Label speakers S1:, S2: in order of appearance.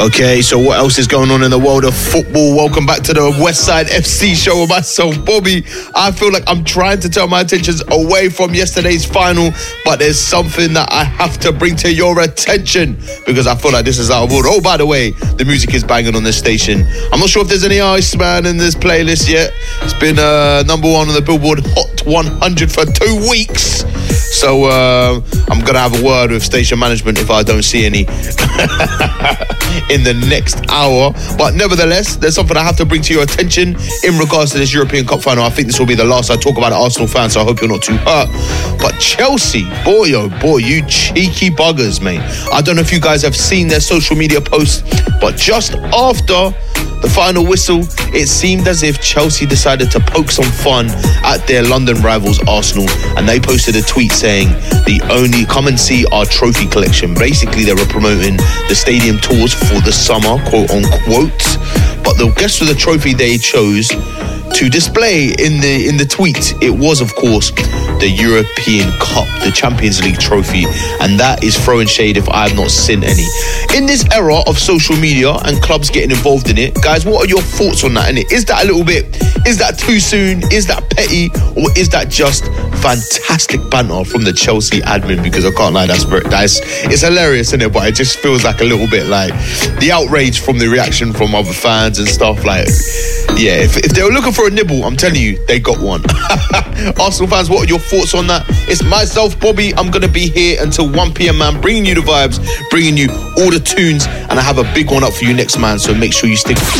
S1: Okay, so what else is going on in the world of football? Welcome back to the Westside FC show with myself, Bobby. I feel like I'm trying to turn my attentions away from yesterday's final, but there's something that I have to bring to your attention because I feel like this is out of order. Oh, by the way, the music is banging on this station. I'm not sure if there's any Iceman in this playlist yet. It's been number one on the Billboard Hot 100 for 2 weeks. So I'm going to have a word with station management if I don't see any in the next hour. But nevertheless, there's something I have to bring to your attention in regards to this European Cup final. I think this will be the last I talk about Arsenal fans, so I hope you're not too hurt. But Chelsea, boy, oh boy, you cheeky buggers, mate. I don't know if you guys have seen their social media posts, but just after the final whistle, it seemed as if Chelsea decided to poke some fun at their London rivals Arsenal, and they posted a tweet saying, come and see our trophy collection. Basically, they were promoting the stadium tours for the summer, quote unquote. But guess what the trophy they chose to display in the tweet? It was, of course, the European Cup, the Champions League trophy, and that is throwing shade if I have not seen any. In this era of social media and clubs getting involved in it, guys, what are your thoughts on that? And is that is that too soon? Is that petty? Or is that just fantastic banter from the Chelsea admin? Because I can't lie, it's hilarious, isn't it? But it just feels like a little bit like the outrage from the reaction from other fans and stuff. Like, yeah, if they were looking for a nibble, I'm telling you, they got one. Arsenal fans, what are your thoughts on that? It's myself, Bobby. I'm going to be here until 1 p.m, man, bringing you the vibes, bringing you all the tunes, and I have a big one up for you next, man, so make sure you stick.